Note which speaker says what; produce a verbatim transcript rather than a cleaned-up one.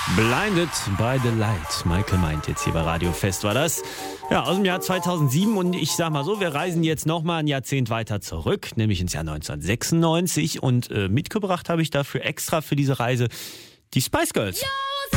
Speaker 1: Blinded by the Light. Michael meint jetzt hier bei Radio Fest war das. Ja, aus dem Jahr zweitausendsieben und ich sag mal so, wir reisen jetzt nochmal ein Jahrzehnt weiter zurück, nämlich ins Jahr neunzehnhundertsechsundneunzig und äh, mitgebracht habe ich dafür extra für diese Reise die Spice Girls. Yo,